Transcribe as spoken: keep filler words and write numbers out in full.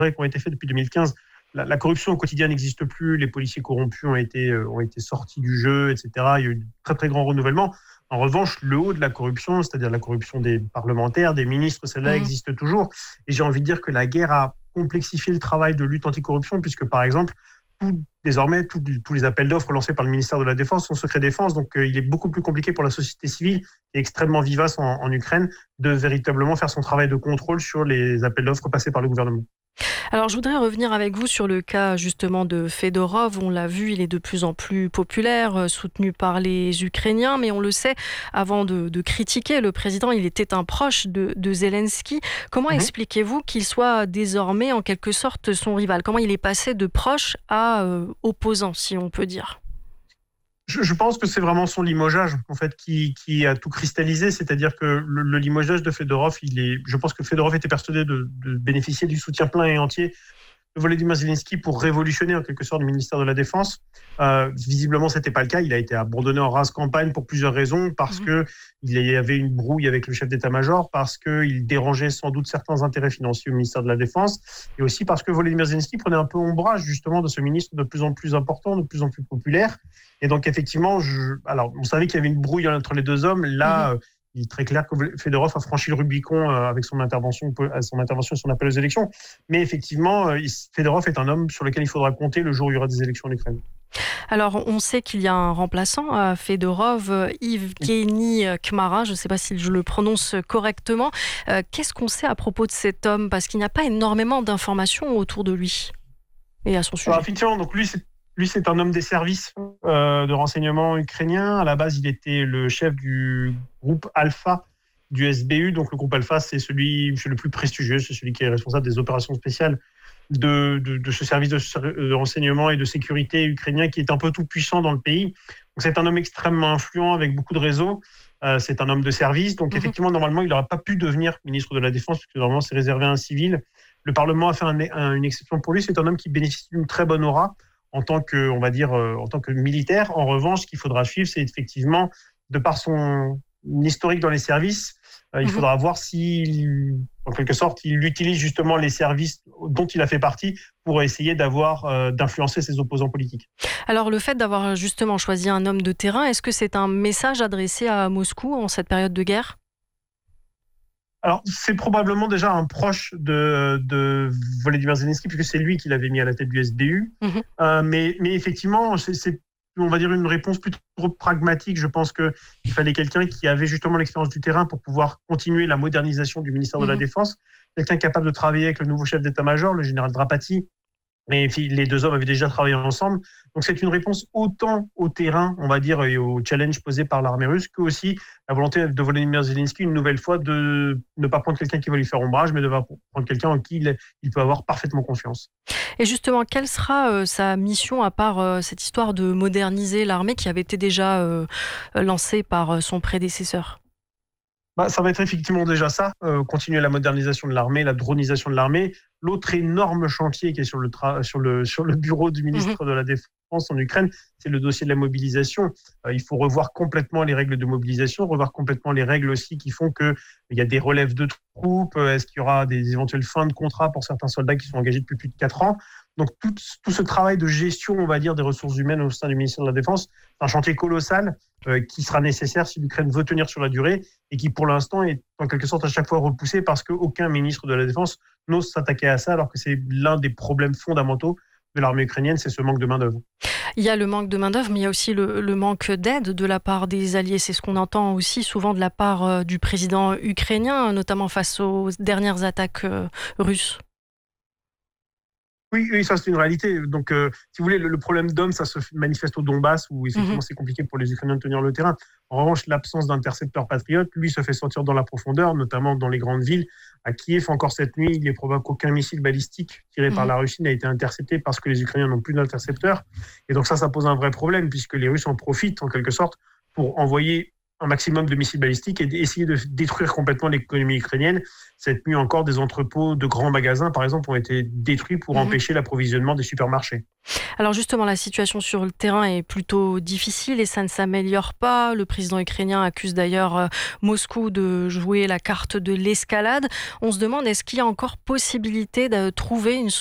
qui ont été faits depuis deux mille quinze. La, la corruption au quotidien n'existe plus, les policiers corrompus ont été, euh, ont été sortis du jeu, et cetera. Il y a eu un très très grand renouvellement. En revanche, le haut de la corruption, c'est-à-dire la corruption des parlementaires, des ministres, celle-là mmh. existe toujours. Et j'ai envie de dire que la guerre a complexifié le travail de lutte anticorruption, puisque par exemple, tout, désormais, tout, tous les appels d'offres lancés par le ministère de la Défense sont secret défense. Donc euh, il est beaucoup plus compliqué pour la société civile, qui est extrêmement vivace en, en Ukraine, de véritablement faire son travail de contrôle sur les appels d'offres passés par le gouvernement. Alors, je voudrais revenir avec vous sur le cas justement de Fedorov. On l'a vu, il est de plus en plus populaire, soutenu par les Ukrainiens, mais on le sait, avant de, de critiquer le président, il était un proche de, de Zelensky. Comment mmh. expliquez-vous qu'il soit désormais en quelque sorte son rival ? Comment il est passé de proche à euh, opposant, si on peut dire ? Je, je pense que c'est vraiment son limogeage en fait qui, qui a tout cristallisé, c'est-à-dire que le, le limogeage de Fedorov, il est, je pense que Fedorov était persuadé de, de bénéficier du soutien plein et entier de Volodymyr Zelensky pour révolutionner en quelque sorte le ministère de la Défense. Euh, visiblement, c'était pas le cas. Il a été abandonné en rase campagne pour plusieurs raisons, parce mmh. que il y avait une brouille avec le chef d'état-major, parce que il dérangeait sans doute certains intérêts financiers au ministère de la Défense, et aussi parce que Volodymyr Zelensky prenait un peu ombrage justement de ce ministre de plus en plus important, de plus en plus populaire. Et donc effectivement, je... alors on savait qu'il y avait une brouille entre les deux hommes. Là. Mmh. Il est très clair que Fedorov a franchi le Rubicon avec son intervention, son intervention et son appel aux élections. Mais effectivement, Fedorov est un homme sur lequel il faudra compter le jour où il y aura des élections en Ukraine. Alors, on sait qu'il y a un remplaçant à Fedorov, Evgeny Kmara, je ne sais pas si je le prononce correctement. Qu'est-ce qu'on sait à propos de cet homme ? Parce qu'il n'y a pas énormément d'informations autour de lui et à son sujet. Alors, effectivement, donc lui, c'est Lui, c'est un homme des services euh, de renseignement ukrainien. À la base, il était le chef du groupe Alpha du S B U. Donc, le groupe Alpha, c'est celui c'est le plus prestigieux, c'est celui qui est responsable des opérations spéciales de, de, de ce service de, de renseignement et de sécurité ukrainien qui est un peu tout puissant dans le pays. Donc, c'est un homme extrêmement influent avec beaucoup de réseaux. Euh, c'est un homme de service. Donc, mmh. effectivement, normalement, il n'aurait pas pu devenir ministre de la Défense, parce que normalement, c'est réservé à un civil. Le Parlement a fait un, un, une exception pour lui. C'est un homme qui bénéficie d'une très bonne aura en tant que, on va dire, euh, en tant que militaire. En revanche, ce qu'il faudra suivre, c'est effectivement, de par son historique dans les services, euh, il mmh. faudra voir si, en quelque sorte, il utilise justement les services dont il a fait partie pour essayer d'avoir, euh, d'influencer ses opposants politiques. Alors, le fait d'avoir justement choisi un homme de terrain, est-ce que c'est un message adressé à Moscou en cette période de guerre ? Alors, c'est probablement déjà un proche de, de Volodymyr Zelensky, puisque c'est lui qui l'avait mis à la tête du S B U. Mmh. Euh, mais, mais effectivement, c'est, c'est, on va dire, une réponse plutôt pragmatique. Je pense qu'il fallait quelqu'un qui avait justement l'expérience du terrain pour pouvoir continuer la modernisation du ministère mmh. de la Défense. Quelqu'un capable de travailler avec le nouveau chef d'état-major, le général Drapati. Mais les deux hommes avaient déjà travaillé ensemble. Donc, c'est une réponse autant au terrain, on va dire, et au challenge posé par l'armée russe, que aussi la volonté de Volodymyr Zelensky, une nouvelle fois, de ne pas prendre quelqu'un qui va lui faire ombrage, mais de prendre quelqu'un en qui il, il peut avoir parfaitement confiance. Et justement, quelle sera euh, sa mission, à part euh, cette histoire de moderniser l'armée qui avait été déjà euh, lancée par euh, son prédécesseur ? Bah, ça va être effectivement déjà ça, euh, continuer la modernisation de l'armée, la dronisation de l'armée. L'autre énorme chantier qui est sur le, tra- sur le, sur le bureau du ministre mmh. de la Défense en Ukraine, c'est le dossier de la mobilisation. Euh, il faut revoir complètement les règles de mobilisation, revoir complètement les règles aussi qui font qu'il y a des relèves de troupes, est-ce qu'il y aura des éventuelles fins de contrat pour certains soldats qui sont engagés depuis plus de quatre ans. Donc tout, tout ce travail de gestion, on va dire, des ressources humaines au sein du ministère de la Défense, c'est un chantier colossal euh, qui sera nécessaire si l'Ukraine veut tenir sur la durée et qui pour l'instant est en quelque sorte à chaque fois repoussé parce qu'aucun ministre de la Défense n'ose s'attaquer à ça alors que c'est l'un des problèmes fondamentaux de l'armée ukrainienne, c'est ce manque de main-d'œuvre. Il y a le manque de main-d'œuvre, mais il y a aussi le, le manque d'aide de la part des alliés. C'est ce qu'on entend aussi souvent de la part euh, du président ukrainien, notamment face aux dernières attaques euh, russes. Oui, oui, ça c'est une réalité. Donc, euh, si vous voulez, le, le problème d'hommes, ça se manifeste au Donbass, où effectivement mmh. c'est compliqué pour les Ukrainiens de tenir le terrain. En revanche, l'absence d'intercepteurs patriotes, lui, se fait sentir dans la profondeur, notamment dans les grandes villes. À Kiev, encore cette nuit, il est probable qu'aucun missile balistique tiré mmh. par la Russie n'a été intercepté parce que les Ukrainiens n'ont plus d'intercepteurs. Et donc ça, ça pose un vrai problème, puisque les Russes en profitent, en quelque sorte, pour envoyer un maximum de missiles balistiques et essayer de détruire complètement l'économie ukrainienne. Cette nuit encore, des entrepôts de grands magasins, par exemple, ont été détruits pour mmh. empêcher l'approvisionnement des supermarchés. Alors justement, la situation sur le terrain est plutôt difficile et ça ne s'améliore pas. Le président ukrainien accuse d'ailleurs euh, Moscou de jouer la carte de l'escalade. On se demande, est-ce qu'il y a encore possibilité de trouver une